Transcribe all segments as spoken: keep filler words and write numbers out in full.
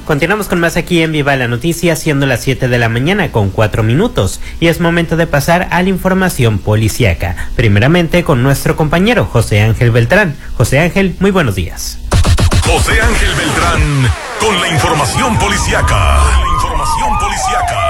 Continuamos con más aquí en Viva la Noticia, siendo las siete de la mañana con cuatro minutos, y es momento de pasar a la información policíaca. Primeramente con nuestro compañero José Ángel Beltrán. José Ángel, muy buenos días. José Ángel Beltrán con la información policíaca. Con la información policíaca.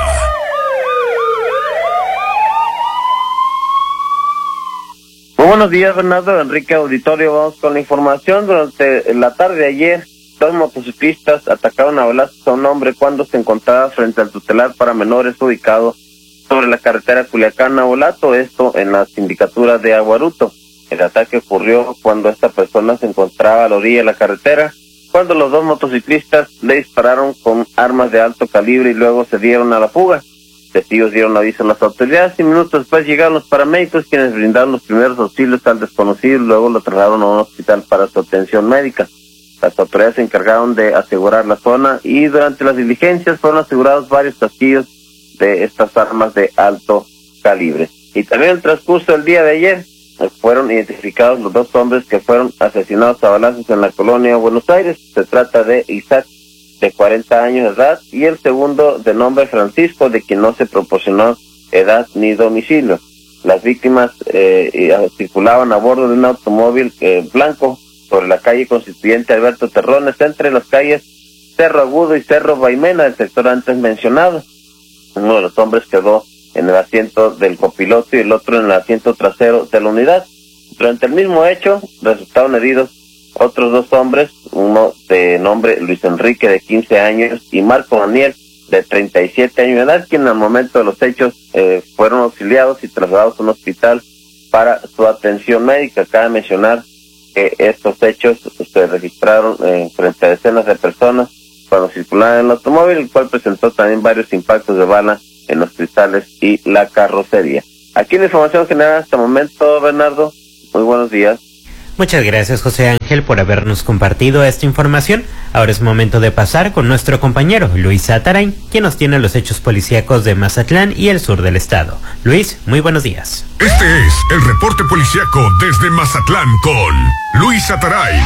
Muy buenos días, Bernardo, Enrique Auditorio. Vamos con la información. Durante la tarde de ayer, dos motociclistas atacaron a balazos a un hombre cuando se encontraba frente al tutelar para menores ubicado sobre la carretera Culiacán-Navolato, esto en la sindicatura de Aguaruto. El ataque ocurrió cuando esta persona se encontraba a la orilla de la carretera, cuando los dos motociclistas le dispararon con armas de alto calibre y luego se dieron a la fuga. Testigos dieron aviso a las autoridades y minutos después llegaron los paramédicos, quienes brindaron los primeros auxilios al desconocido y luego lo trasladaron a un hospital para su atención médica. Las autoridades se encargaron de asegurar la zona y durante las diligencias fueron asegurados varios casquillos de estas armas de alto calibre. Y también en el transcurso del día de ayer fueron identificados los dos hombres que fueron asesinados a balazos en la colonia Buenos Aires. Se trata de Isaac, de cuarenta años de edad, y el segundo de nombre Francisco, de quien no se proporcionó edad ni domicilio. Las víctimas eh, circulaban a bordo de un automóvil eh, blanco sobre la calle Constituyente Alberto Terrones, entre las calles Cerro Agudo y Cerro Vaimena, del sector antes mencionado. Uno de los hombres quedó en el asiento del copiloto y el otro en el asiento trasero de la unidad. Durante el mismo hecho, resultaron heridos otros dos hombres, uno de nombre Luis Enrique, de quince años, y Marco Daniel, de treinta y siete años de edad, quienes al momento de los hechos eh, fueron auxiliados y trasladados a un hospital para su atención médica. Cabe mencionar que estos hechos se registraron eh, frente a decenas de personas cuando circulaban en el automóvil, el cual presentó también varios impactos de bala en los cristales y la carrocería. Aquí en la información general hasta el momento, Bernardo, muy buenos días. Muchas gracias, José Ángel, por habernos compartido esta información. Ahora es momento de pasar con nuestro compañero Luis Atarain, quien nos tiene los hechos policíacos de Mazatlán y el sur del estado. Luis, muy buenos días. Este es el reporte policíaco desde Mazatlán con Luis Atarain.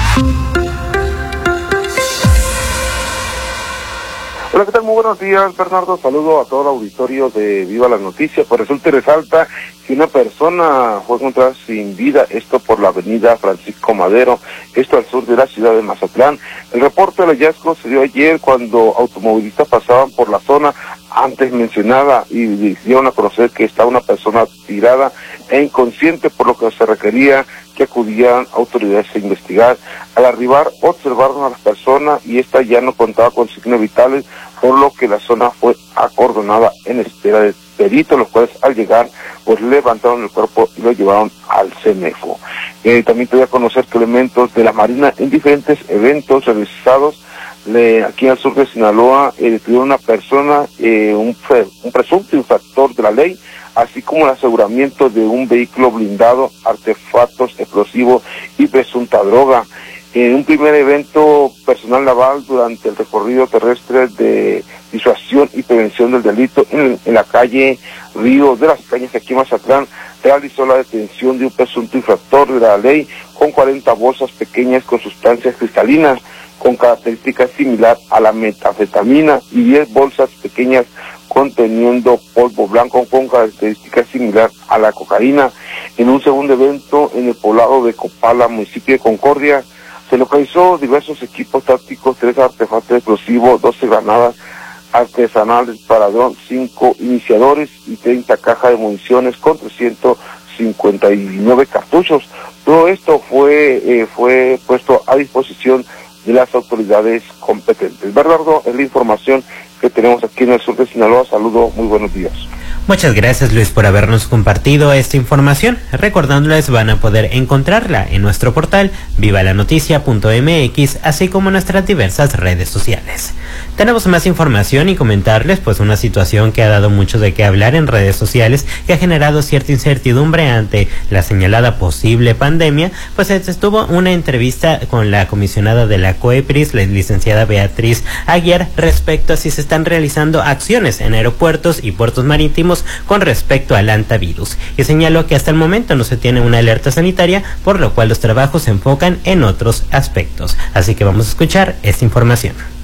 Hola, ¿qué tal? Muy buenos días, Bernardo. Saludo a todo el auditorio de Viva la Noticia. Pues resulta y resalta que una persona fue encontrada sin vida, esto por la avenida Francisco Madero, esto al sur de la ciudad de Mazatlán. El reporte del hallazgo se dio ayer cuando automovilistas pasaban por la zona antes mencionada y dieron a conocer que estaba una persona tirada e inconsciente, por lo que se requería que acudían autoridades a investigar. Al arribar observaron a las personas y esta ya no contaba con signos vitales, por lo que la zona fue acordonada en espera de peritos, los cuales al llegar pues levantaron el cuerpo y lo llevaron al CEMEFO. Eh, también te voy a conocer que elementos de la Marina en diferentes eventos realizados Le, aquí al sur de Sinaloa eh, detuvieron una persona, eh, un, un presunto infractor de la ley, así como el aseguramiento de un vehículo blindado, artefactos explosivos y presunta droga. En un primer evento personal naval durante el recorrido terrestre de disuasión y prevención del delito en, en la calle Río de las Cañas, aquí en Mazatlán, realizó la detención de un presunto infractor de la ley con cuarenta bolsas pequeñas con sustancias cristalinas con características similar a la metanfetamina y diez bolsas pequeñas conteniendo polvo blanco con características similar a la cocaína. En un segundo evento en el poblado de Copala, municipio de Concordia, se localizó diversos equipos tácticos, tres artefactos explosivos, doce granadas artesanales para dron, cinco iniciadores y treinta cajas de municiones con trescientos cincuenta y nueve cartuchos. Todo esto fue eh, fue puesto a disposición de las autoridades competentes. Bernardo, es la información que tenemos aquí en el sur de Sinaloa. Saludo, muy buenos días. Muchas gracias, Luis, por habernos compartido esta información. Recordándoles, van a poder encontrarla en nuestro portal viva la noticia punto m x, así como en nuestras diversas redes sociales. Tenemos más información y comentarles pues una situación que ha dado mucho de qué hablar en redes sociales, que ha generado cierta incertidumbre ante la señalada posible pandemia. Pues estuvo una entrevista con la comisionada de la COEPRIS, la licenciada Beatriz Aguiar, respecto a si se están realizando acciones en aeropuertos y puertos marítimos con respecto al hantavirus, y señaló que hasta el momento no se tiene una alerta sanitaria, por lo cual los trabajos se enfocan en otros aspectos. Así que vamos a escuchar esta información.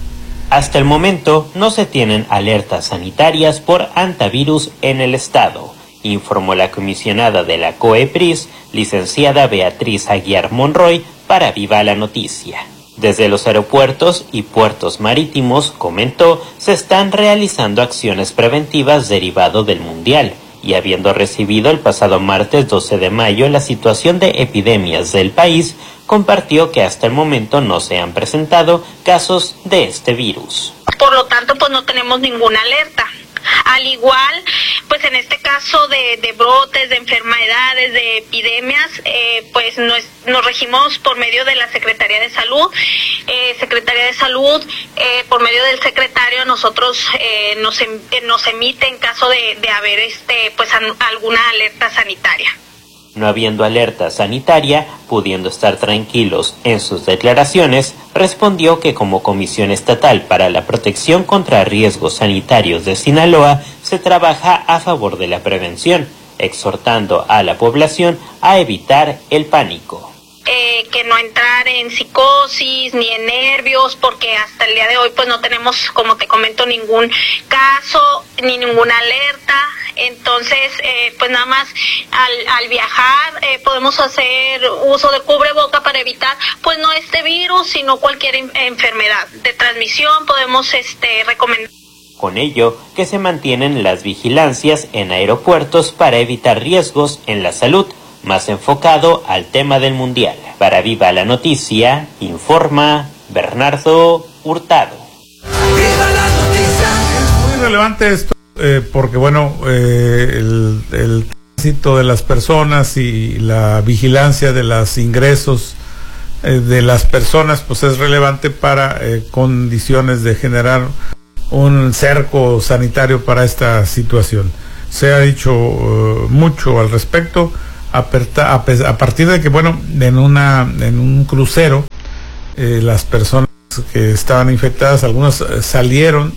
Hasta el momento no se tienen alertas sanitarias por hantavirus en el estado, informó la comisionada de la COEPRIS, licenciada Beatriz Aguiar Monroy, para Viva la Noticia. Desde los aeropuertos y puertos marítimos, comentó, se están realizando acciones preventivas derivado del Mundial, y habiendo recibido el pasado martes doce de mayo la situación de epidemias del país, compartió que hasta el momento no se han presentado casos de este virus. Por lo tanto, pues no tenemos ninguna alerta. Al igual, pues en este caso de, de brotes, de enfermedades, de epidemias, eh, pues nos, nos regimos por medio de la Secretaría de Salud. Eh, Secretaría de Salud, eh, por medio del secretario, nosotros eh, nos, em, nos emite en caso de, de haber este, pues an, alguna alerta sanitaria. No habiendo alerta sanitaria, pudiendo estar tranquilos en sus declaraciones, respondió que como Comisión Estatal para la Protección contra Riesgos Sanitarios de Sinaloa, se trabaja a favor de la prevención, exhortando a la población a evitar el pánico. Eh, que no entrar en psicosis ni en nervios, porque hasta el día de hoy pues no tenemos, como te comento, ningún caso ni ninguna alerta. Entonces, eh, pues nada más al, al viajar eh, podemos hacer uso de cubreboca para evitar, pues no este virus, sino cualquier in- enfermedad de transmisión. Podemos este recomendar. Con ello, que se mantienen las vigilancias en aeropuertos para evitar riesgos en la salud, más enfocado al tema del Mundial. Para Viva la Noticia, informa Bernardo Hurtado. ¡Viva la noticia! Es muy relevante esto. Eh, porque bueno, eh, el, el tránsito de las personas y la vigilancia de los ingresos eh, de las personas pues es relevante para eh, condiciones de generar un cerco sanitario para esta situación. Se ha dicho uh, mucho al respecto, a, a, a partir de que bueno, en una en un crucero eh, las personas que estaban infectadas, algunas eh, salieron,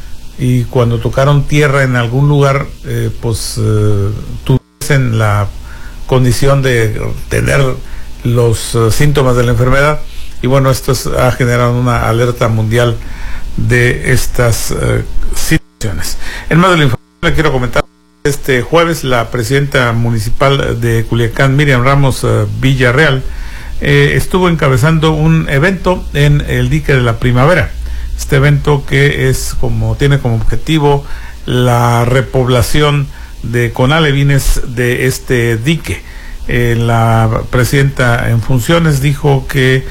y cuando tocaron tierra en algún lugar, eh, pues eh, tuviesen la condición de tener los uh, síntomas de la enfermedad, y bueno, esto es, ha generado una alerta mundial de estas uh, situaciones. En más de la información le quiero comentar, este jueves la presidenta municipal de Culiacán, Miriam Ramos uh, Villarreal, eh, estuvo encabezando un evento en el dique de la Primavera. Este evento que es como tiene como objetivo la repoblación de con alevines de este dique. Eh, la presidenta en funciones dijo que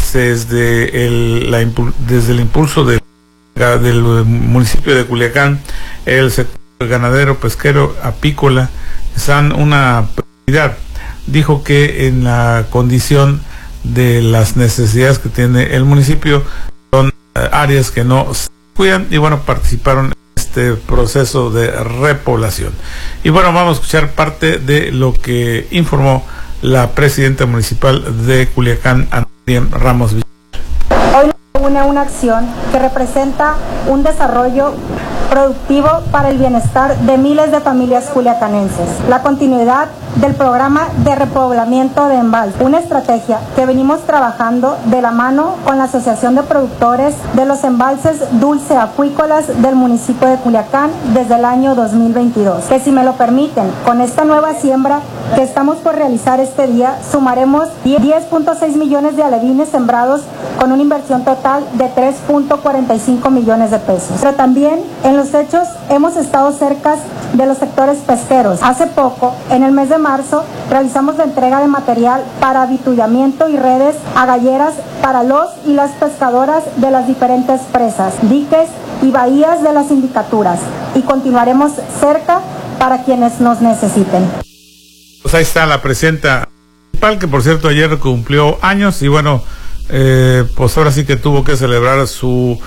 desde el, la, desde el impulso de, del municipio de Culiacán, el sector ganadero, pesquero, apícola, son una prioridad. Dijo que en la condición de las necesidades que tiene el municipio, son áreas que no se cuidan, y bueno, participaron en este proceso de repoblación. Y bueno, vamos a escuchar parte de lo que informó la presidenta municipal de Culiacán, Miriam Ramos Villarreal. Hoy nos une una acción que representa un desarrollo productivo para el bienestar de miles de familias culiacanenses. La continuidad del programa de repoblamiento de embalses, una estrategia que venimos trabajando de la mano con la Asociación de Productores de los Embalses Dulce Acuícolas del municipio de Culiacán desde el año dos mil veintidós. Que si me lo permiten, con esta nueva siembra que estamos por realizar este día, sumaremos diez punto seis millones de alevines sembrados con una inversión total de tres punto cuarenta y cinco millones de pesos. Pero también en los hechos hemos estado cerca de los sectores pesqueros. Hace poco, en el mes de marzo, realizamos la entrega de material para avituallamiento y redes a galleras para los y las pescadoras de las diferentes presas, diques y bahías de las sindicaturas, y continuaremos cerca para quienes nos necesiten. Pues ahí está la presidenta municipal, que por cierto ayer cumplió años, y bueno, eh, pues ahora sí que tuvo que celebrar su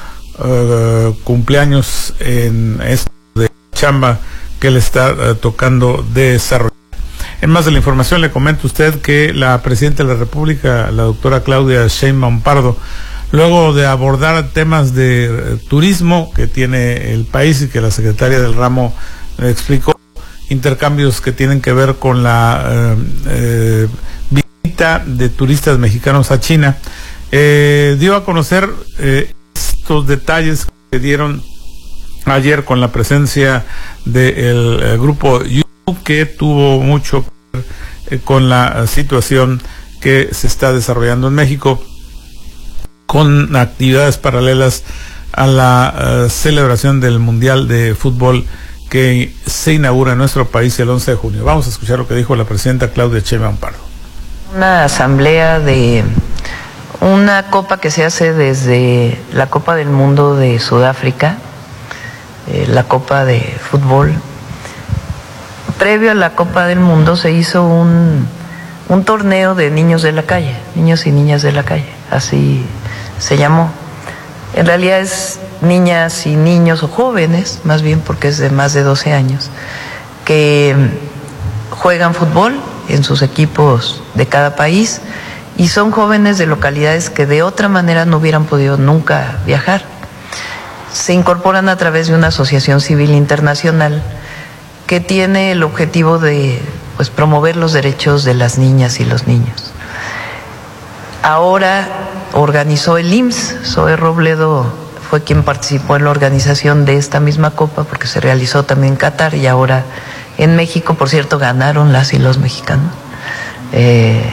uh, cumpleaños en esta de chamba que le está uh, tocando desarrollar. En más de la información le comento a usted que la presidenta de la República, la doctora Claudia Sheinbaum Pardo, luego de abordar temas de uh, turismo que tiene el país y que la secretaria del ramo le explicó, intercambios que tienen que ver con la uh, eh, visita de turistas mexicanos a China, eh, dio a conocer eh, esto estos detalles que se dieron ayer con la presencia del grupo YouTube, que tuvo mucho que ver eh, con la situación que se está desarrollando en México, con actividades paralelas a la uh, celebración del Mundial de Fútbol que se inaugura en nuestro país el once de junio. Vamos a escuchar lo que dijo la presidenta Claudia Sheinbaum Pardo. Una asamblea de una copa que se hace desde la Copa del Mundo de Sudáfrica, eh, la Copa de Fútbol. Previo a la Copa del Mundo se hizo un, un torneo de niños de la calle, niños y niñas de la calle, así se llamó. En realidad es niñas y niños o jóvenes, más bien porque es de más de doce años, que juegan fútbol en sus equipos de cada país y son jóvenes de localidades que de otra manera no hubieran podido nunca viajar. Se incorporan a través de una asociación civil internacional que tiene el objetivo de pues, promover los derechos de las niñas y los niños. Ahora organizó el I M S S, Zoe Robledo fue quien participó en la organización de esta misma copa, porque se realizó también en Qatar y ahora en México. Por cierto, ganaron las y los mexicanos. Eh,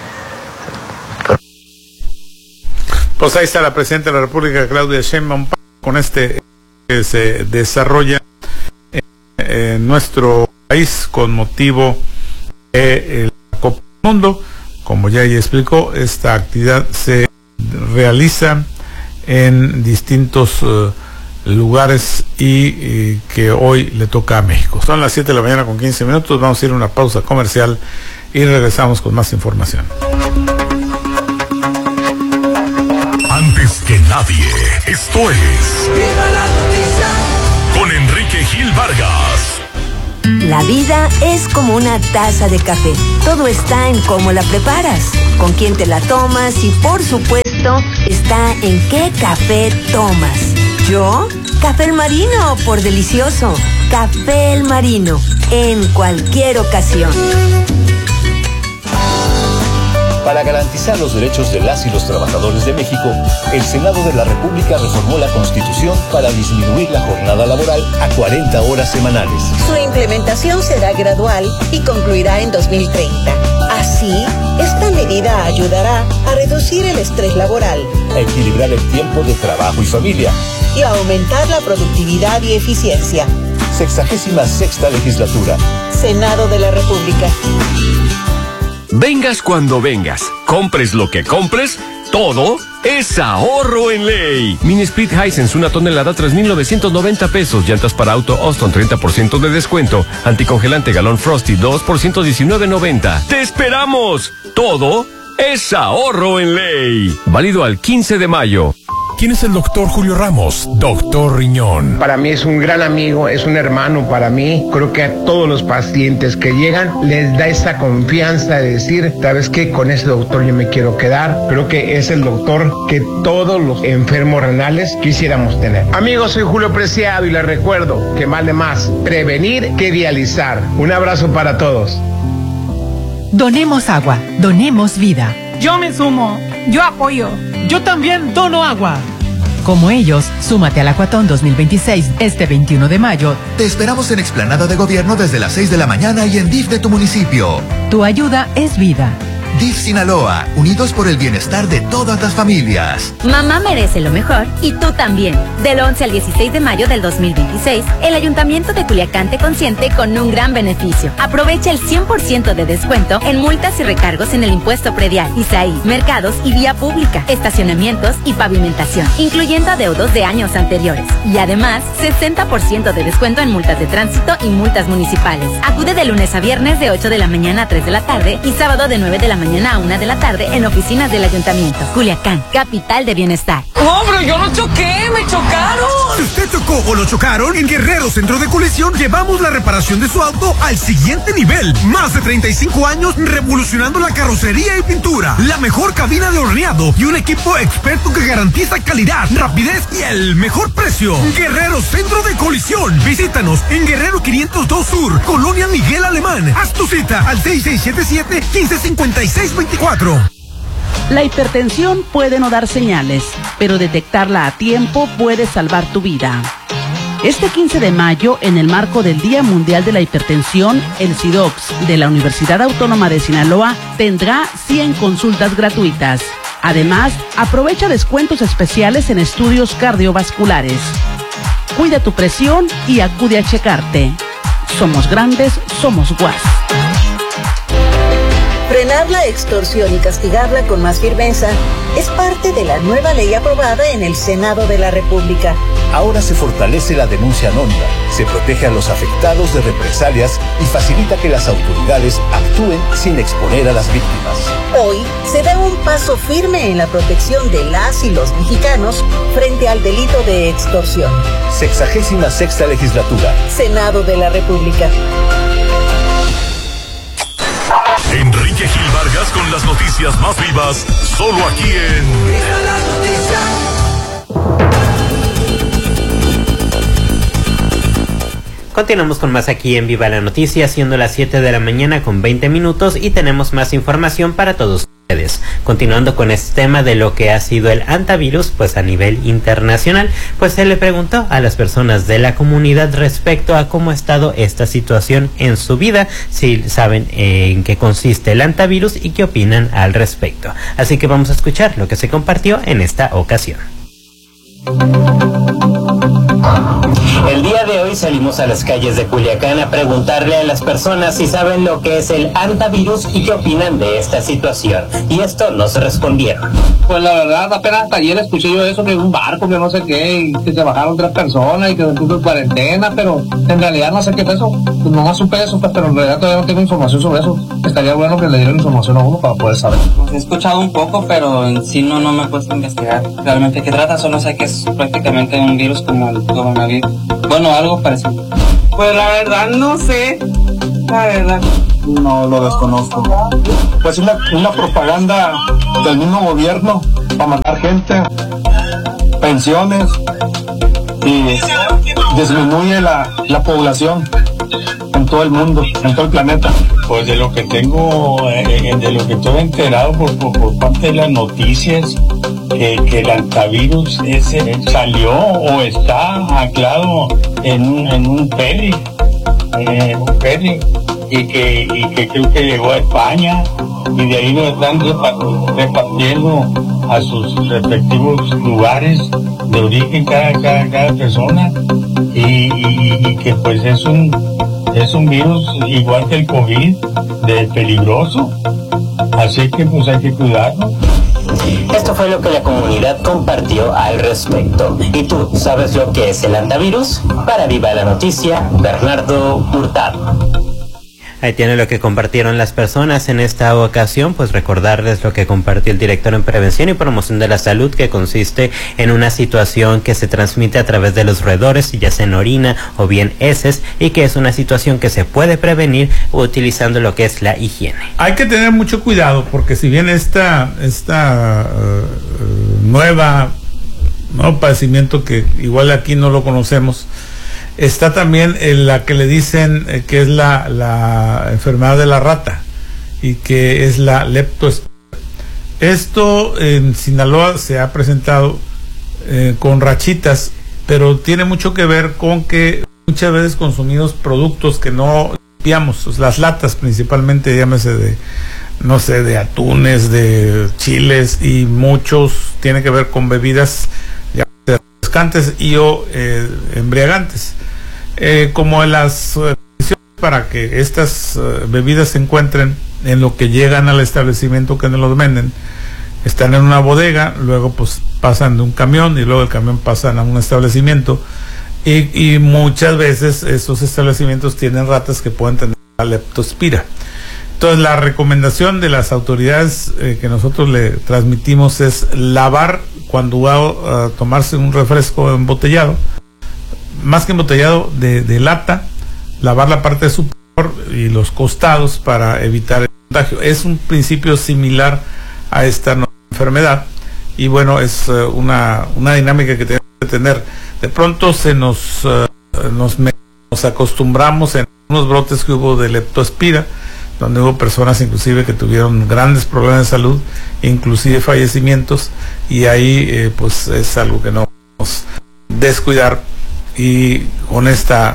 Pues ahí está la presidenta de la República, Claudia Sheinbaum, con este que se desarrolla en, en nuestro país con motivo de la Copa del Mundo. Como ya ella explicó, esta actividad se realiza en distintos uh, lugares y, y que hoy le toca a México. Son las siete de la mañana con quince minutos, vamos a ir a una pausa comercial y regresamos con más información. Antes que nadie, esto es ¡Viva la noticia! Con Enrique Gil Vargas. La vida es como una taza de café. Todo está en cómo la preparas, con quién te la tomas y, por supuesto, está en qué café tomas. ¿Yo? Café El Marino, por delicioso. Café El Marino, en cualquier ocasión. Para garantizar los derechos de las y los trabajadores de México, el Senado de la República reformó la Constitución para disminuir la jornada laboral a cuarenta horas semanales. Su implementación será gradual y concluirá en dos mil treinta. Así, esta medida ayudará a reducir el estrés laboral, a equilibrar el tiempo de trabajo y familia y a aumentar la productividad y eficiencia. Sexagésima sexta legislatura. Senado de la República. Vengas cuando vengas, compres lo que compres, todo es ahorro en ley. Mini Split Hisense, una tonelada, tres mil novecientos noventa pesos. Llantas para auto Austin, treinta por ciento de descuento. Anticongelante galón Frosty, dos por ciento diecinueve noventa. ¡Te esperamos! Todo es ahorro en ley. Válido al quince de mayo. ¿Quién es el doctor Julio Ramos? Doctor Riñón. Para mí es un gran amigo, es un hermano para mí. Creo que a todos los pacientes que llegan les da esa confianza de decir, ¿sabes qué? Con ese doctor yo me quiero quedar. Creo que es el doctor que todos los enfermos renales quisiéramos tener. Amigos, soy Julio Preciado y les recuerdo que vale más prevenir que dializar. Un abrazo para todos. Donemos agua, donemos vida. Yo me sumo, yo apoyo. Yo también dono agua. Como ellos, súmate al Acuatón dos mil veintiséis este veintiuno de mayo. Te esperamos en Explanada de Gobierno desde las seis de la mañana y en D I F de tu municipio. Tu ayuda es vida. D I F Sinaloa, unidos por el bienestar de todas las familias. Mamá merece lo mejor y tú también. Del once al dieciséis de mayo del dos mil veintiséis, el Ayuntamiento de Culiacán te consiente con un gran beneficio. Aprovecha el cien por ciento de descuento en multas y recargos en el impuesto predial, I S A I, mercados y vía pública, estacionamientos y pavimentación, incluyendo adeudos de años anteriores. Y además, sesenta por ciento de descuento en multas de tránsito y multas municipales. Acude de lunes a viernes de ocho de la mañana a tres de la tarde y sábado de nueve de la mañana a una de la tarde en oficinas del Ayuntamiento. Culiacán, capital de bienestar. ¡Oh, pero yo no choqué! ¡Me chocaron! Si usted chocó o lo chocaron, en Guerrero Centro de Colisión llevamos la reparación de su auto al siguiente nivel. Más de treinta y cinco años revolucionando la carrocería y pintura. La mejor cabina de horneado y un equipo experto que garantiza calidad, rapidez y el mejor precio. Guerrero Centro de Colisión. Visítanos en Guerrero quinientos dos Sur, Colonia Miguel Alemán. Haz tu cita al seis seis siete siete, uno cinco cinco seis dos cuatro. La hipertensión puede no dar señales, pero detectarla a tiempo puede salvar tu vida. Este quince de mayo, en el marco del Día Mundial de la Hipertensión, el SIDOPS de la Universidad Autónoma de Sinaloa tendrá cien consultas gratuitas. Además, aprovecha descuentos especiales en estudios cardiovasculares. Cuida tu presión y acude a checarte. Somos grandes, somos U A S. Frenar la extorsión y castigarla con más firmeza es parte de la nueva ley aprobada en el Senado de la República. Ahora se fortalece la denuncia anónima, se protege a los afectados de represalias y facilita que las autoridades actúen sin exponer a las víctimas. Hoy se da un paso firme en la protección de las y los mexicanos frente al delito de extorsión. Sexagésima sexta legislatura. Senado de la República. Enrique Gil Vargas con las noticias más vivas, solo aquí en Viva la Noticia. Continuamos con más aquí en Viva la Noticia, siendo las siete de la mañana con veinte minutos y tenemos más información para todos ustedes. Continuando con este tema de lo que ha sido el antivirus, pues a nivel internacional, pues se le preguntó a las personas de la comunidad respecto a cómo ha estado esta situación en su vida, si saben en qué consiste el antivirus y qué opinan al respecto. Así que vamos a escuchar lo que se compartió en esta ocasión. El día de hoy salimos a las calles de Culiacán a preguntarle a las personas si saben lo que es el antivirus y qué opinan de esta situación. Y esto nos respondieron. Pues la verdad, apenas ayer escuché yo eso, que un barco, que no sé qué, y que se bajaron tres personas y que se puso en cuarentena, pero en realidad no sé qué es eso. Pues nomás supe eso, pues, pero en realidad todavía no tengo información sobre eso. Estaría bueno que le dieran información a uno para poder saber. Pues he escuchado un poco, pero en sí no, no me he puesto a investigar realmente qué trata, solo sé que es prácticamente un virus como el coronavirus. Bueno, algo parecido. Pues la verdad no sé, la verdad. No lo desconozco. Pues una, una propaganda del mismo gobierno para matar gente, pensiones, y disminuye la, la población en todo el mundo, en todo el planeta. Pues de lo que tengo, eh, de lo que estoy enterado por, por, por parte de las noticias, que, que el antivirus ese salió o está anclado en un, en un ferry, eh, un ferry, y que, y que creo que llegó a España, y de ahí lo están repartiendo a sus respectivos lugares de origen cada, cada, cada persona, y, y, y que pues es un es un virus igual que el COVID, de peligroso, así que pues hay que cuidarlo. Esto fue lo que la comunidad compartió al respecto. ¿Y tú sabes lo que es el antivirus? Para Viva la Noticia, Bernardo Hurtado. Ahí tiene lo que compartieron las personas en esta ocasión, pues recordarles lo que compartió el director en Prevención y Promoción de la Salud, que consiste en una situación que se transmite a través de los roedores, ya sea en orina o bien heces, y que es una situación que se puede prevenir utilizando lo que es la higiene. Hay que tener mucho cuidado, porque si bien esta, esta uh, nueva, nuevo padecimiento, que igual aquí no lo conocemos, está también en la que le dicen eh, que es la, la enfermedad de la rata, y que es la leptospira. Esto en Sinaloa se ha presentado eh, con rachitas, pero tiene mucho que ver con que muchas veces consumimos productos que no limpiamos, las latas principalmente, llámese de, no sé, de atunes, de chiles, y muchos tienen que ver con bebidas refrescantes y o eh, embriagantes. Eh, como en las uh, para que estas uh, bebidas se encuentren en lo que llegan al establecimiento que nos los venden, están en una bodega, luego pues pasan de un camión y luego el camión pasan a un establecimiento, y, y muchas veces esos establecimientos tienen ratas que pueden tener la leptospira. Entonces la recomendación de las autoridades eh, que nosotros le transmitimos es lavar cuando va a uh, tomarse un refresco embotellado, más que embotellado de, de lata, lavar la parte superior y los costados para evitar el contagio. Es un principio similar a esta enfermedad, y bueno, es uh, una, una dinámica que tenemos que tener. De pronto se nos, uh, nos, nos acostumbramos en unos brotes que hubo de leptospira, donde hubo personas inclusive que tuvieron grandes problemas de salud, inclusive fallecimientos, y ahí eh, pues es algo que no podemos descuidar. Y con esta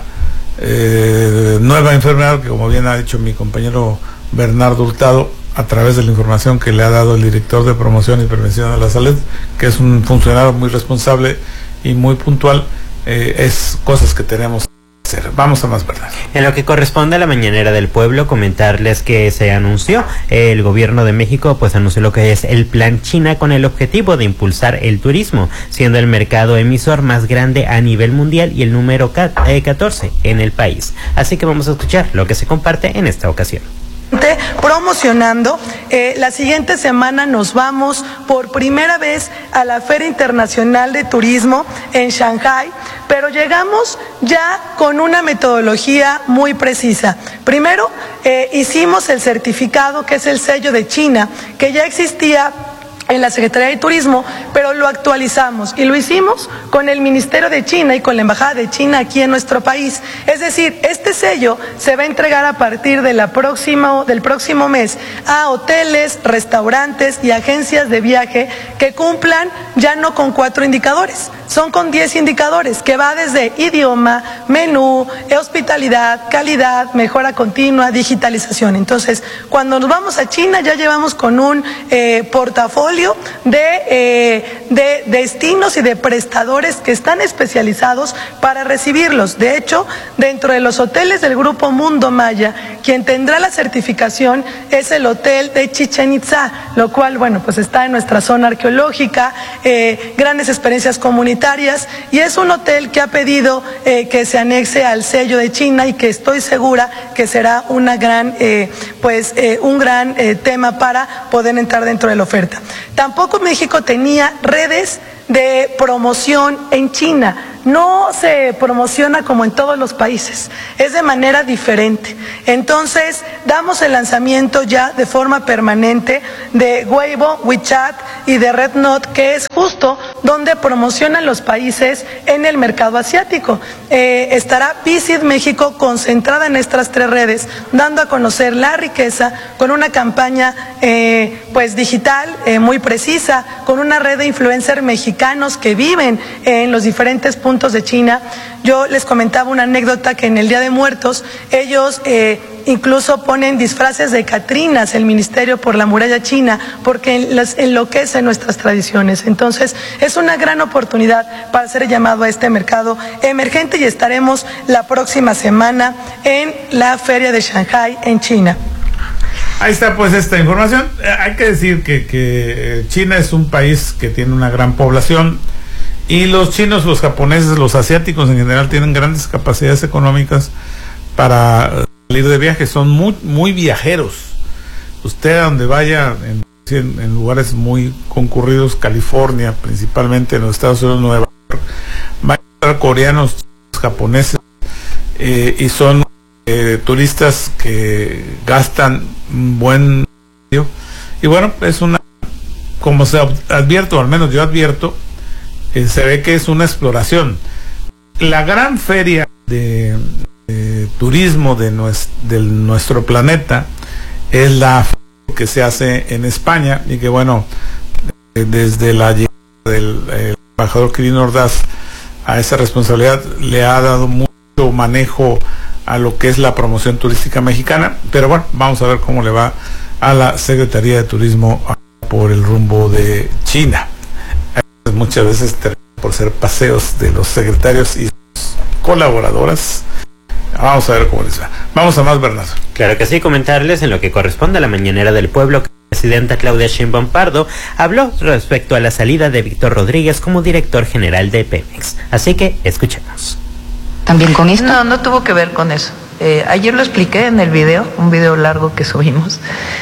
eh, nueva enfermedad, que como bien ha dicho mi compañero Bernardo Hurtado, a través de la información que le ha dado el director de promoción y prevención de la salud, que es un funcionario muy responsable y muy puntual, eh, es cosas que tenemos que hacer. Vamos a más verdad. En lo que corresponde a la mañanera del pueblo, comentarles que se anunció, el gobierno de México pues anunció lo que es el Plan China, con el objetivo de impulsar el turismo, siendo el mercado emisor más grande a nivel mundial y el número catorce en el país. Así que vamos a escuchar lo que se comparte en esta ocasión. Promocionando, eh, la siguiente semana nos vamos por primera vez a la Feria Internacional de Turismo en Shanghái, pero llegamos ya con una metodología muy precisa. Primero, eh, hicimos el certificado, que es el sello de China, que ya existía en la Secretaría de Turismo, pero lo actualizamos y lo hicimos con el Ministerio de China y con la Embajada de China aquí en nuestro país. Es decir, este sello se va a entregar a partir de la próxima, del próximo mes a hoteles, restaurantes y agencias de viaje que cumplan ya no con cuatro indicadores, son con diez indicadores, que va desde idioma, menú, hospitalidad, calidad, mejora continua, digitalización. Entonces, cuando nos vamos a China ya llevamos con un eh, portafolio de, eh, de destinos y de prestadores que están especializados para recibirlos. De hecho, dentro de los hoteles del Grupo Mundo Maya, quien tendrá la certificación es el hotel de Chichén Itzá, lo cual, bueno, pues está en nuestra zona arqueológica, eh, grandes experiencias comunitarias, y es un hotel que ha pedido eh, que se anexe al sello de China y que estoy segura que será una gran, eh, pues, eh, un gran eh, tema para poder entrar dentro de la oferta. Tampoco México tenía redes de promoción en China. No se promociona como en todos los países, es de manera diferente. Entonces, damos el lanzamiento ya de forma permanente de Weibo, WeChat y de RedNote, que es justo donde promocionan los países en el mercado asiático. Eh, estará Visit México concentrada en estas tres redes, dando a conocer la riqueza con una campaña eh, pues digital eh, muy precisa, con una red de influencers mexicanos que viven en los diferentes puntos de China. Yo les comentaba una anécdota que en el Día de Muertos ellos eh, incluso ponen disfraces de catrinas, el Ministerio, por la muralla china, porque las enloquece nuestras tradiciones. Entonces es una gran oportunidad para hacer el llamado a este mercado emergente, y estaremos la próxima semana en la Feria de Shanghái en China. Ahí está pues esta información. Eh, hay que decir que, que China es un país que tiene una gran población, y los chinos, los japoneses, los asiáticos en general tienen grandes capacidades económicas para salir de viaje, son muy muy viajeros. Usted a donde vaya, en, en lugares muy concurridos, California, principalmente en los Estados Unidos, Nueva York, va a encontrar coreanos, japoneses, eh, y son eh, turistas que gastan un buen dinero. Y bueno, es una, como se advierto, al menos yo advierto, eh, se ve que es una exploración. La gran feria de, de turismo de, nues, de nuestro planeta es la que se hace en España, y que bueno, desde la llegada del el embajador Quirino Ordaz a esa responsabilidad le ha dado mucho manejo a lo que es la promoción turística mexicana. Pero bueno, vamos a ver cómo le va a la Secretaría de Turismo por el rumbo de China. Muchas veces terminan por ser paseos de los secretarios y sus colaboradoras. Vamos a ver cómo les va. Vamos a más, Bernardo. Claro que sí, comentarles en lo que corresponde a la mañanera del pueblo que la presidenta Claudia Sheinbaum Pardo habló respecto a la salida de Víctor Rodríguez como director general de Pemex. Así que escuchemos. ¿También con esto? No, no tuvo que ver con eso. Eh, ayer lo expliqué en el video, un video largo que subimos.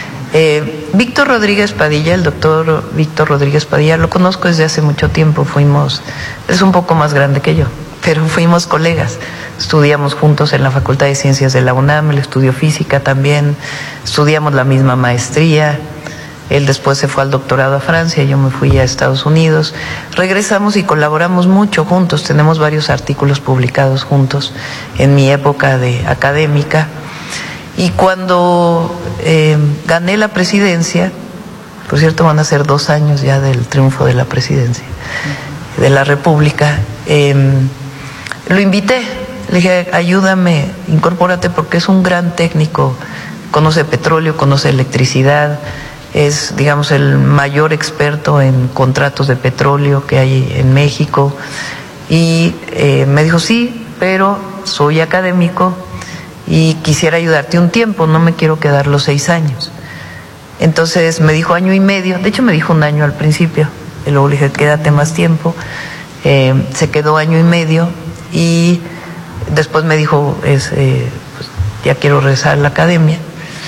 Eh, Víctor Rodríguez Padilla, el doctor Víctor Rodríguez Padilla, lo conozco desde hace mucho tiempo, fuimos, es un poco más grande que yo, pero fuimos colegas, estudiamos juntos en la Facultad de Ciencias de la UNAM, él estudió física también, estudiamos la misma maestría, él después se fue al doctorado a Francia, yo me fui a Estados Unidos, regresamos y colaboramos mucho juntos, tenemos varios artículos publicados juntos en mi época de académica. Y cuando eh, gané la presidencia, por cierto van a ser dos años ya del triunfo de la presidencia de la República, eh, lo invité, le dije, ayúdame, incorpórate porque es un gran técnico, conoce petróleo, conoce electricidad, es, digamos, el mayor experto en contratos de petróleo que hay en México. Y eh, me dijo, sí, pero soy académico y quisiera ayudarte un tiempo, no me quiero quedar los seis años. Entonces me dijo año y medio, de hecho me dijo un año al principio, y luego le dije, quédate más tiempo. Eh, se quedó año y medio y después me dijo, es, eh, pues, ya quiero regresar a la academia.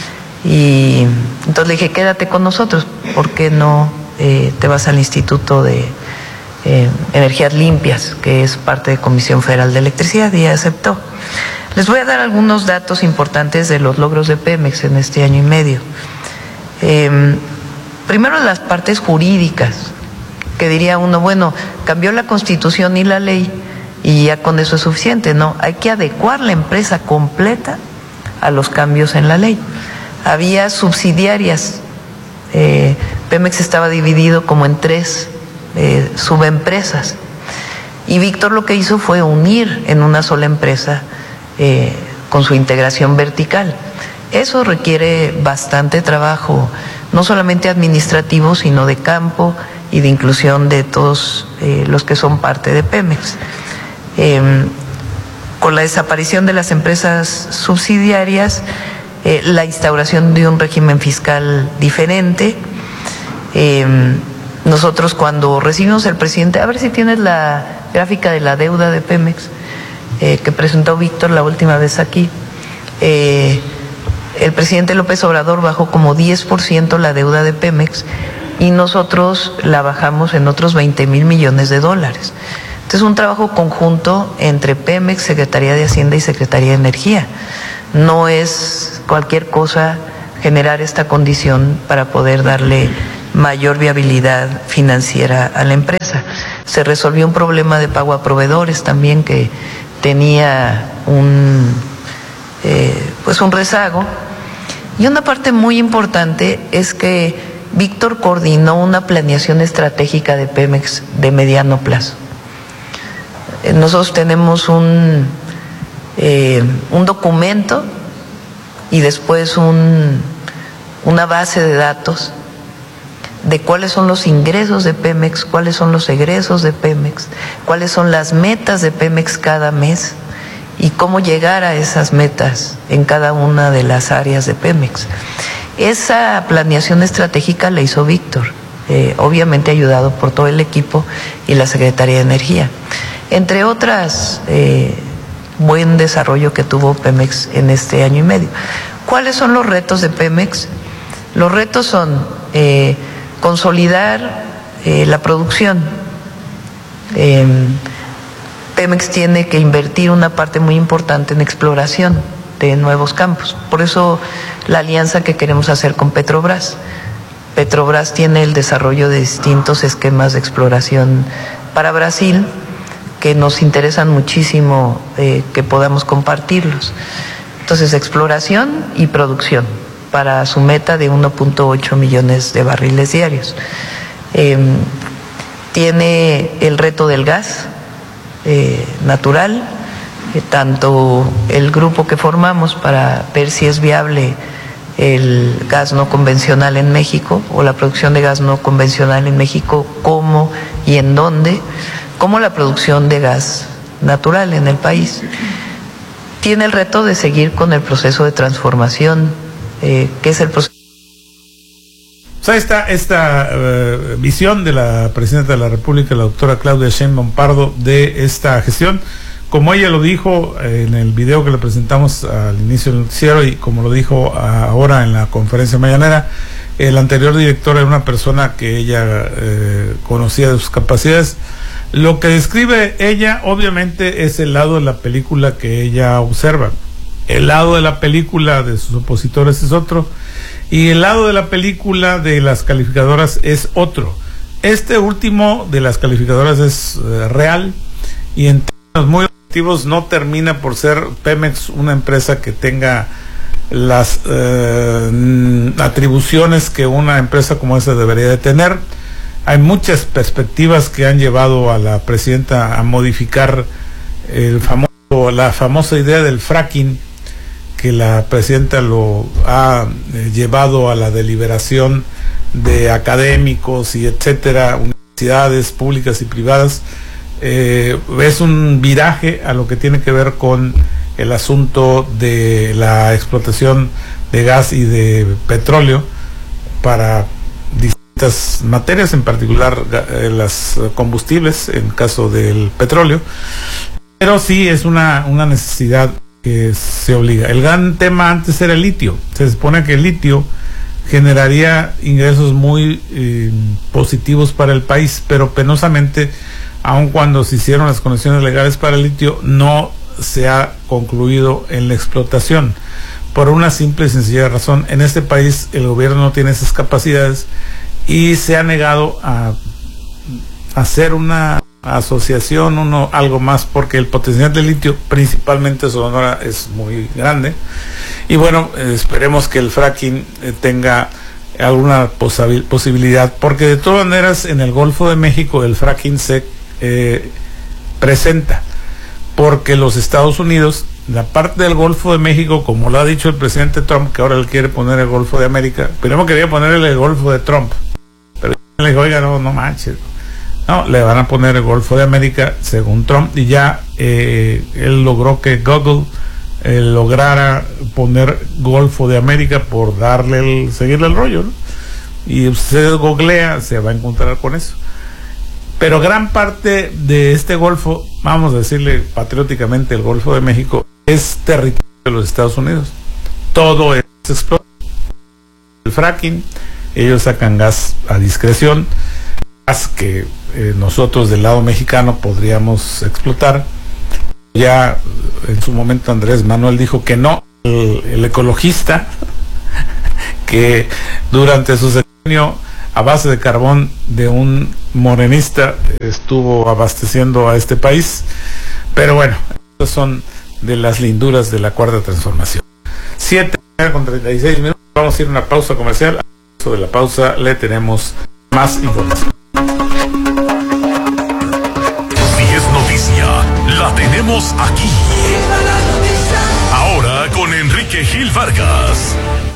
Y entonces le dije, quédate con nosotros, ¿por qué no eh, te vas al Instituto de eh, Energías Limpias, que es parte de Comisión Federal de Electricidad? Y aceptó. Les voy a dar algunos datos importantes de los logros de Pemex en este año y medio. Eh, primero las partes jurídicas, que diría uno, bueno, cambió la Constitución y la ley y ya con eso es suficiente. No, hay que adecuar la empresa completa a los cambios en la ley. Había subsidiarias, eh, Pemex estaba dividido como en tres eh, subempresas y Víctor lo que hizo fue unir en una sola empresa eh, con su integración vertical. Eso requiere bastante trabajo, no solamente administrativo, sino de campo y de inclusión de todos eh, los que son parte de Pemex. Eh, con la desaparición de las empresas subsidiarias, eh, la instauración de un régimen fiscal diferente. Eh, nosotros cuando recibimos el presidente, a ver si tienes la gráfica de la deuda de Pemex eh, que presentó Víctor la última vez aquí. Eh, el presidente López Obrador bajó como diez por ciento la deuda de Pemex y nosotros la bajamos en otros veinte mil millones de dólares. Entonces, un trabajo conjunto entre Pemex, Secretaría de Hacienda y Secretaría de Energía. No es cualquier cosa generar esta condición para poder darle mayor viabilidad financiera a la empresa. Se resolvió un problema de pago a proveedores también que tenía un, eh, pues un rezago. Y una parte muy importante es que Víctor coordinó una planeación estratégica de Pemex de mediano plazo. Nosotros tenemos un, eh, un documento y después un, una base de datos de cuáles son los ingresos de Pemex, cuáles son los egresos de Pemex, cuáles son las metas de Pemex cada mes y cómo llegar a esas metas en cada una de las áreas de Pemex. Esa planeación estratégica la hizo Víctor, eh, obviamente ayudado por todo el equipo y la Secretaría de Energía. Entre otras, eh, buen desarrollo que tuvo Pemex en este año y medio. ¿Cuáles son los retos de Pemex? Los retos son eh, consolidar eh, la producción. Eh, Pemex tiene que invertir una parte muy importante en exploración de nuevos campos. Por eso la alianza que queremos hacer con Petrobras. Petrobras tiene el desarrollo de distintos esquemas de exploración para Brasil que nos interesan muchísimo eh, que podamos compartirlos. Entonces, exploración y producción para su meta de uno punto ocho millones de barriles diarios. Eh, tiene el reto del gas eh, natural, eh, tanto el grupo que formamos para ver si es viable el gas no convencional en México o la producción de gas no convencional en México, cómo y en dónde, como la producción de gas natural en el país. Tiene el reto de seguir con el proceso de transformación, eh, que es el proceso. O sea, esta, esta uh, visión de la Presidenta de la República, la doctora Claudia Sheinbaum Pardo, de esta gestión, como ella lo dijo en el video que le presentamos al inicio del noticiero y como lo dijo ahora en la conferencia mañanera, el anterior director era una persona que ella eh, conocía de sus capacidades. Lo que describe ella obviamente es el lado de la película que ella observa. El lado de la película de sus opositores es otro y el lado de la película de las calificadoras es otro. Este último de las calificadoras es eh, real y en términos muy objetivos no termina por ser Pemex una empresa que tenga las eh, atribuciones que una empresa como esa debería de tener. Hay muchas perspectivas que han llevado a la presidenta a modificar el famoso, la famosa idea del fracking, que la presidenta lo ha eh, llevado a la deliberación de académicos y etcétera, universidades públicas y privadas. Eh, es un viraje a lo que tiene que ver con el asunto de la explotación de gas y de petróleo para distintas materias, en particular eh, las combustibles, en caso del petróleo, pero sí es una, una necesidad que se obliga. El gran tema antes era el litio. Se supone que el litio generaría ingresos muy eh, positivos para el país, pero penosamente, aun cuando se hicieron las conexiones legales para el litio, no se ha concluido en la explotación, por una simple y sencilla razón: en este país el gobierno no tiene esas capacidades y se ha negado a hacer una asociación, uno algo más, porque el potencial de litio, principalmente Sonora, es muy grande. Y bueno, eh, esperemos que el fracking eh, tenga alguna posabil- posibilidad, porque de todas maneras en el Golfo de México el fracking se eh, presenta, porque los Estados Unidos, la parte del Golfo de México, como lo ha dicho el presidente Trump, que ahora él quiere poner el Golfo de América, primero quería ponerle el Golfo de Trump, pero le dijo, oiga, no, no manches, no, le van a poner el Golfo de América según Trump, y ya eh, él logró que Google eh, lograra poner Golfo de América por darle el, seguirle el rollo, ¿no? Y usted googlea, se va a encontrar con eso. Pero gran parte de este Golfo, vamos a decirle patrióticamente, el Golfo de México, es territorio de los Estados Unidos. Todo es explotado. El fracking, ellos sacan gas a discreción, gas que eh, nosotros del lado mexicano podríamos explotar. Ya en su momento Andrés Manuel dijo que no. El, el ecologista que durante su sexenio, a base de carbón de un morenista, estuvo abasteciendo a este país. Pero bueno, estas son de las linduras de la cuarta transformación. siete con treinta y seis minutos, vamos a ir a una pausa comercial. Sobre la pausa le tenemos más información. Si es noticia, la tenemos aquí. Ahora con Enrique Gil Vargas.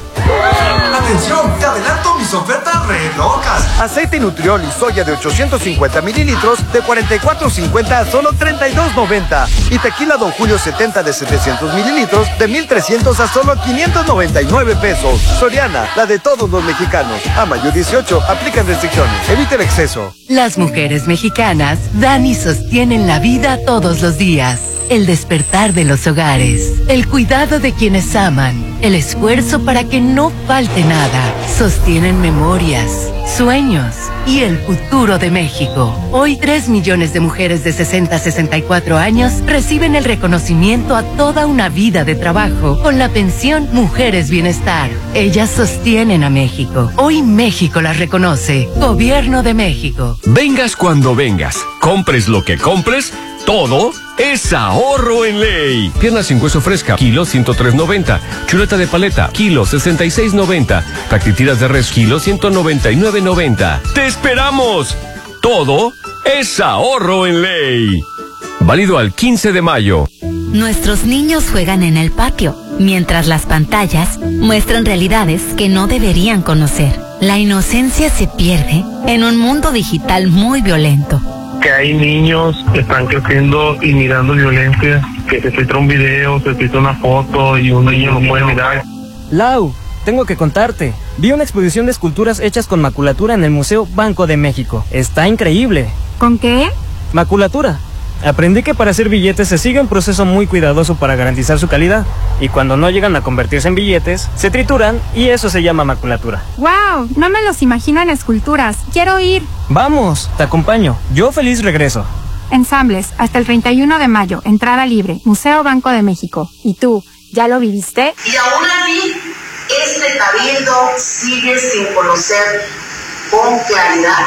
Atención, te adelanto mis ofertas re locas. Aceite Nutriol y soya de ochocientos cincuenta mililitros de cuarenta y cuatro cincuenta a solo treinta y dos noventa. Y tequila Don Julio setenta de setecientos mililitros de mil trescientos a solo quinientos noventa y nueve pesos. Soriana, la de todos los mexicanos. A mayo dieciocho, aplican restricciones. Evita el exceso. Las mujeres mexicanas dan y sostienen la vida todos los días. El despertar de los hogares, el cuidado de quienes aman, el esfuerzo para que no falte nada, sostienen memorias, sueños y el futuro de México. Hoy tres millones de mujeres de sesenta a sesenta y cuatro años reciben el reconocimiento a toda una vida de trabajo con la pensión Mujeres Bienestar. Ellas sostienen a México. Hoy México las reconoce. Gobierno de México. Vengas cuando vengas, compres lo que compres, todo es ahorro en ley. Pierna sin hueso fresca, kilo ciento tres noventa. Chuleta de paleta, kilo sesenta y seis noventa. Tactitiras de res, kilo ciento noventa y nueve noventa. ¡Te esperamos! Todo es ahorro en ley. Válido al quince de mayo. Nuestros niños juegan en el patio, mientras las pantallas muestran realidades que no deberían conocer. La inocencia se pierde en un mundo digital muy violento. Que hay niños que están creciendo y mirando violencia, que se filtra un video, se filtra una foto y un niño no puede mirar. Lau, tengo que contarte. Vi una exposición de esculturas hechas con maculatura en el Museo Banco de México. Está increíble. ¿Con qué? Maculatura. Aprendí que para hacer billetes se sigue un proceso muy cuidadoso para garantizar su calidad. Y cuando no llegan a convertirse en billetes, se trituran y eso se llama maculatura. ¡Wow! No me los imagino en esculturas. Quiero ir. Vamos, te acompaño. Yo feliz regreso. Ensambles, hasta el treinta y uno de mayo. Entrada libre. Museo Banco de México. ¿Y tú, ya lo viviste? Y aún así, este cabildo sigue sin conocer con claridad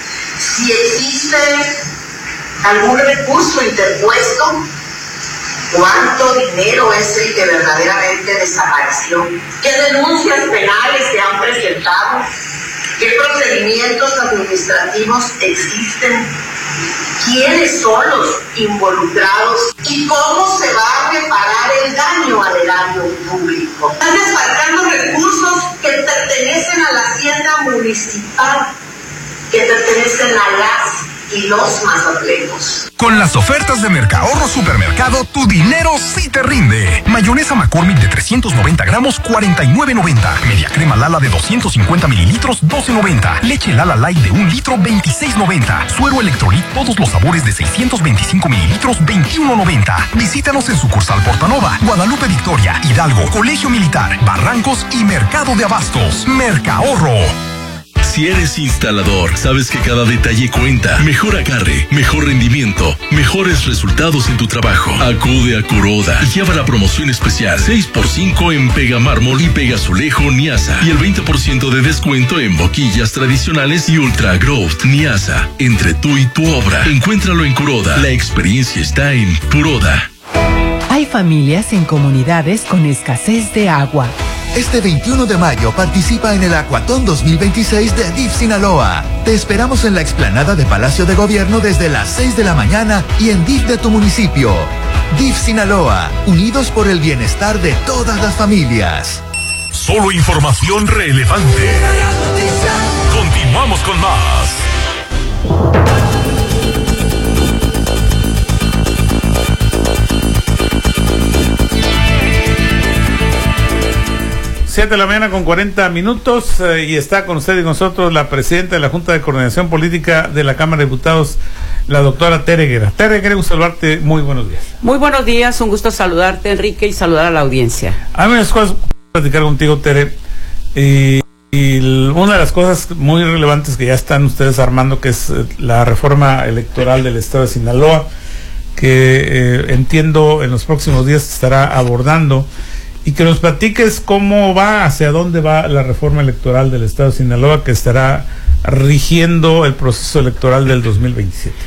si existe algún recurso interpuesto ¿Cuánto dinero es el que verdaderamente desapareció? ¿Qué denuncias penales se han presentado? ¿Qué procedimientos administrativos existen? ¿Quiénes son los involucrados? ¿Y cómo se va a reparar el daño al erario público? Están desfalcando recursos que pertenecen a la hacienda municipal, que pertenecen a las y los mazatlecos. Con las ofertas de Mercahorro Supermercado, tu dinero sí te rinde. Mayonesa McCormick de trescientos noventa gramos, cuarenta y nueve noventa. Media crema Lala de doscientos cincuenta mililitros, doce noventa. Leche Lala Light de un litro, veintiséis noventa. Suero Electrolit, todos los sabores de seiscientos veinticinco mililitros, veintiuno noventa. Visítanos en sucursal Portanova, Guadalupe Victoria, Hidalgo, Colegio Militar, Barrancos y Mercado de Abastos. Mercahorro. Si eres instalador, sabes que cada detalle cuenta. Mejor agarre, mejor rendimiento, mejores resultados en tu trabajo. Acude a Kuroda y lleva la promoción especial seis por cinco en Pega Mármol y Pega Azulejo Niasa y el veinte por ciento de descuento en boquillas tradicionales y Ultra Growth Niasa. Entre tú y tu obra, encuéntralo en Kuroda. La experiencia está en Kuroda. Hay familias en comunidades con escasez de agua. Este veintiuno de mayo participa en el Acuatón dos mil veintiséis de D I F Sinaloa. Te esperamos en la explanada de Palacio de Gobierno desde las seis de la mañana y en D I F de tu municipio. D I F Sinaloa, unidos por el bienestar de todas las familias. Solo información relevante. Continuamos con más. siete de la mañana con cuarenta minutos eh, y está con usted y nosotros la presidenta de la Junta de Coordinación Política de la Cámara de Diputados, la doctora Tere Guerra. Tere, queremos saludarte. Muy buenos días. Muy buenos días, un gusto saludarte, Enrique, y saludar a la audiencia. Hay unas cosas que platicar contigo, Tere, y, y una de las cosas muy relevantes que ya están ustedes armando, que es la reforma electoral del Estado de Sinaloa, que eh, entiendo en los próximos días se estará abordando. Y que nos platiques cómo va, hacia dónde va la reforma electoral del Estado de Sinaloa, que estará rigiendo el proceso electoral del dos mil veintisiete.